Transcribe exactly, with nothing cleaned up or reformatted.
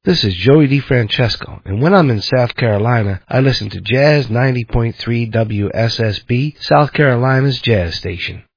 This is Joey DeFrancesco, and when I'm in South Carolina, I listen to Jazz ninety point three W S S B, South Carolina's jazz station.